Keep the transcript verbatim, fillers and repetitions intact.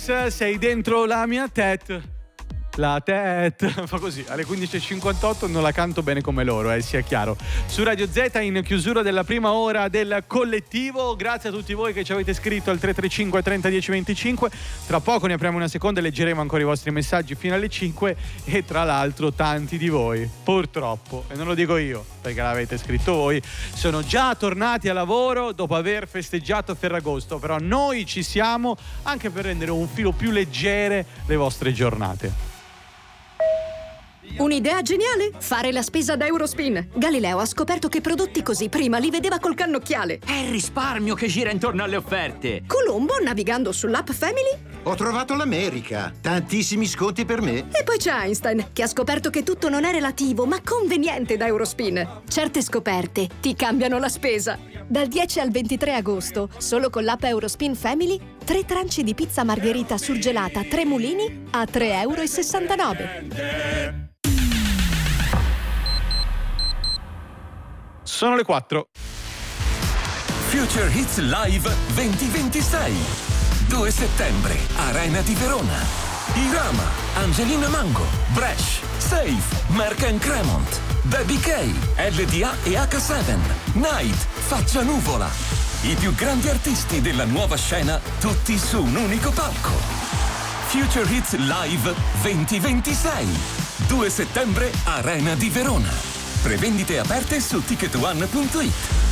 Alex, sei dentro la mia tet. La tet fa così alle quindici e cinquantotto, non la canto bene come loro, eh, sia chiaro. Su Radio Z, in chiusura della prima ora del collettivo. Grazie a tutti voi che ci avete scritto al tre tre cinque trenta dieci venticinque. Tra poco ne apriamo una seconda e leggeremo ancora i vostri messaggi fino alle cinque. E tra l'altro tanti di voi, purtroppo, e non lo dico io perché l'avete scritto voi, sono già tornati a lavoro dopo aver festeggiato Ferragosto. Però noi ci siamo anche per rendere un filo più leggere le vostre giornate. Un'idea geniale? Fare la spesa da Eurospin. Galileo ha scoperto che prodotti così prima li vedeva col cannocchiale. È il risparmio che gira intorno alle offerte. Colombo, navigando sull'app Family, ho trovato l'America. Tantissimi sconti per me. E poi c'è Einstein, che ha scoperto che tutto non è relativo, ma conveniente da Eurospin. Certe scoperte ti cambiano la spesa. Dal dieci al ventitré agosto, solo con l'app Eurospin Family, tre tranci di pizza margherita surgelata Tre Mulini a tre e sessantanove euro. Sono le quattro. Future Hits Live duemilaventisei. due settembre, Arena di Verona. Irama, Angelina Mango, Bresh, Safe, Merck and Cremont, Baby K, L D A e acca sette, Night, Faccia Nuvola. I più grandi artisti della nuova scena, tutti su un unico palco. Future Hits Live duemilaventisei. due settembre, Arena di Verona. Prevendite aperte su ticket one punto it.